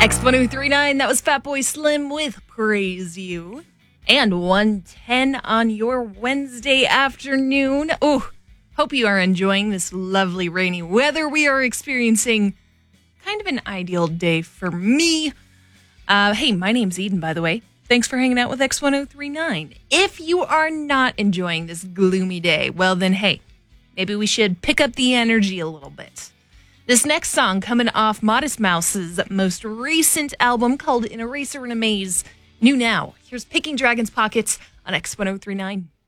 X1039, that was Fatboy Slim with Praise You. And 110 on your Wednesday afternoon. Oh, hope you are enjoying this lovely rainy weather we are experiencing. Kind of an ideal day for me. Hey, my name's Eden, by the way. Thanks for hanging out with X1039. If you are not enjoying this gloomy day, well then, hey, maybe we should pick up the energy a little bit. This next song coming off Modest Mouse's most recent album called In a Racer in a Maze. New now. Here's Picking Dragon's Pockets on X1039.